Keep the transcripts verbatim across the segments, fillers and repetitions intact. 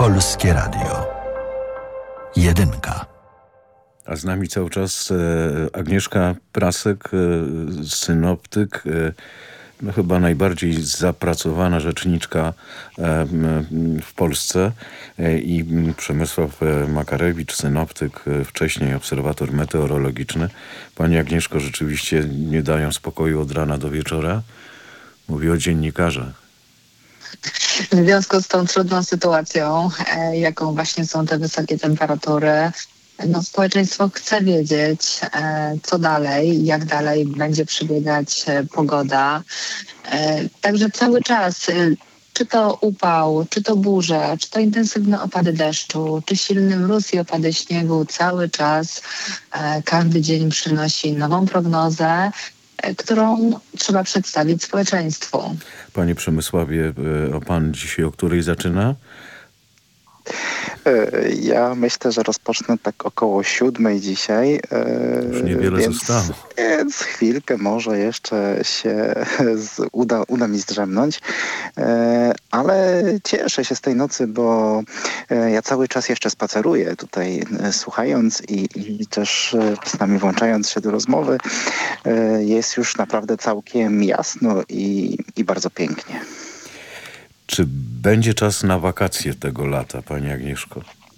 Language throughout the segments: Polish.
Polskie Radio. Jedynka. A z nami cały czas e, Agnieszka Prasek, e, synoptyk, e, no chyba najbardziej zapracowana rzeczniczka e, w Polsce e, i Przemysław Makarewicz, synoptyk, e, wcześniej obserwator meteorologiczny. Pani Agnieszko, rzeczywiście nie dają spokoju od rana do wieczora. Mówi o dziennikarzach. W związku z tą trudną sytuacją, e, jaką właśnie są te wysokie temperatury, no, społeczeństwo chce wiedzieć, e, co dalej, jak dalej będzie przebiegać e, pogoda. E, także cały czas, e, czy to upał, czy to burze, czy to intensywne opady deszczu, czy silny mróz i opady śniegu, cały czas e, każdy dzień przynosi nową prognozę, e, którą trzeba przedstawić społeczeństwu. Panie Przemysławie, a pan dzisiaj o której zaczyna? Ja myślę, że rozpocznę tak około siódmej dzisiaj. Już niewiele więc, zostało. Więc chwilkę może jeszcze się z, uda, uda mi zdrzemnąć. Ale cieszę się z tej nocy, bo ja cały czas jeszcze spaceruję tutaj, słuchając i, i też z nami włączając się do rozmowy. Jest już naprawdę całkiem jasno i, i bardzo pięknie. Czy będzie czas na wakacje tego lata, pani Agnieszko?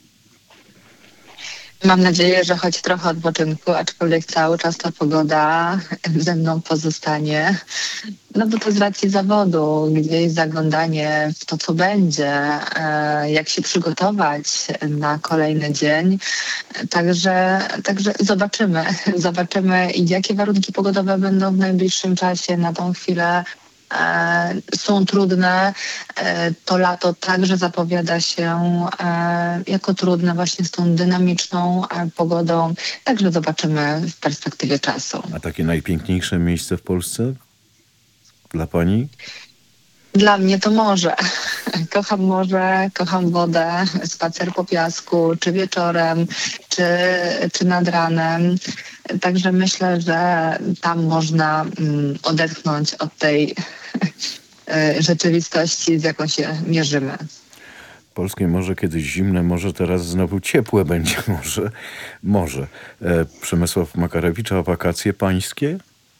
Mam nadzieję, że choć trochę odpoczynku, aczkolwiek cały czas ta pogoda ze mną pozostanie. No bo to z racji zawodu, gdzieś zaglądanie w to, co będzie, jak się przygotować na kolejny dzień. Także, także zobaczymy, zobaczymy, jakie warunki pogodowe będą w najbliższym czasie. Na tą chwilę E, są trudne. E, to lato także zapowiada się e, jako trudne właśnie z tą dynamiczną e, pogodą. Także zobaczymy w perspektywie czasu. A takie najpiękniejsze miejsce w Polsce dla pani? Dla mnie to morze. Kocham morze, kocham wodę, spacer po piasku, czy wieczorem, czy, czy nad ranem. Także myślę, że tam można mm, odetchnąć od tej y, rzeczywistości, z jaką się mierzymy. Polskie morze kiedyś zimne, może teraz znowu ciepłe będzie. Może. może. E, Przemysław Makarewicz, a wakacje pańskie?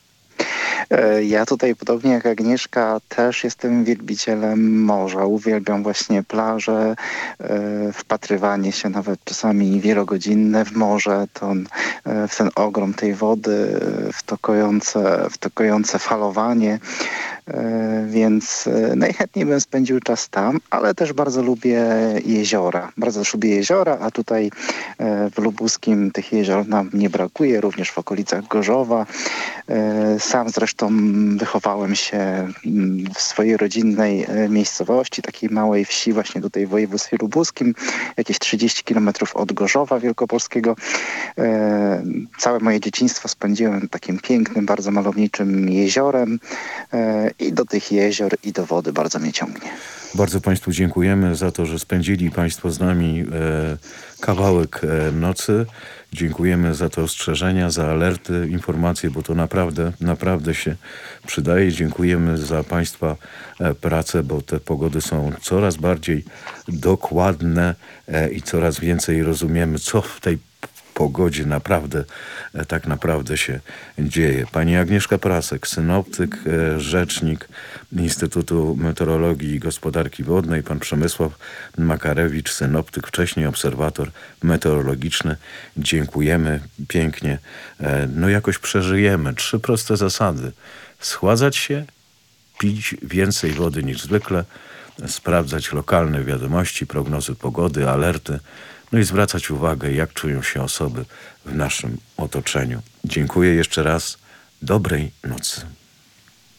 Ja tutaj, podobnie jak Agnieszka, też jestem wielbicielem morza. Uwielbiam właśnie plaże, wpatrywanie się nawet czasami wielogodzinne w morze, to, w ten ogrom tej wody, w to kojące, w to kojące falowanie. Więc najchętniej bym spędził czas tam, ale też bardzo lubię jeziora. Bardzo też lubię jeziora, a tutaj w Lubuskim tych jezior nam nie brakuje, również w okolicach Gorzowa. Sam zresztą wychowałem się w swojej rodzinnej miejscowości, takiej małej wsi właśnie tutaj w województwie lubuskim, jakieś trzydzieści kilometrów od Gorzowa Wielkopolskiego. Całe moje dzieciństwo spędziłem takim pięknym, bardzo malowniczym jeziorem i do tych jezior i do wody bardzo mnie ciągnie. Bardzo państwu dziękujemy za to, że spędzili państwo z nami e, kawałek e, nocy. Dziękujemy za te ostrzeżenia, za alerty, informacje, bo to naprawdę, naprawdę się przydaje. Dziękujemy za państwa e, pracę, bo te pogody są coraz bardziej dokładne e, i coraz więcej rozumiemy, co w tej pogodzie naprawdę, tak naprawdę się dzieje. Pani Agnieszka Prasek, synoptyk, rzecznik Instytutu Meteorologii i Gospodarki Wodnej, pan Przemysław Makarewicz, synoptyk, wcześniej obserwator meteorologiczny. Dziękujemy pięknie. No jakoś przeżyjemy. Trzy proste zasady. Schładzać się, pić więcej wody niż zwykle, sprawdzać lokalne wiadomości, prognozy pogody, alerty, no i zwracać uwagę, jak czują się osoby w naszym otoczeniu. Dziękuję jeszcze raz. Dobrej nocy.